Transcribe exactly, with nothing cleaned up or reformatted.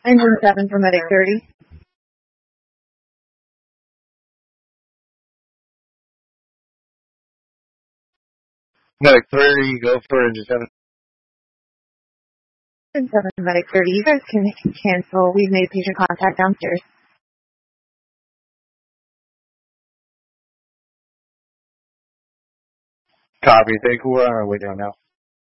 Engine seven for Medic thirty. Medic thirty, go for engine seven. Engine seven for Medic thirty. You guys can cancel. We've made patient contact downstairs. Copy. Thank you. We're on our way down now.